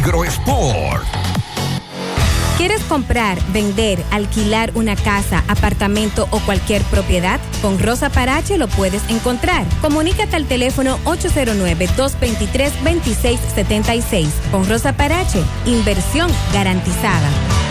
Agrosport. ¿Quieres comprar, vender, alquilar una casa, apartamento o cualquier propiedad? Con Rosa Parache lo puedes encontrar. Comunícate al teléfono 809-223-2676. Con Rosa Parache, inversión garantizada.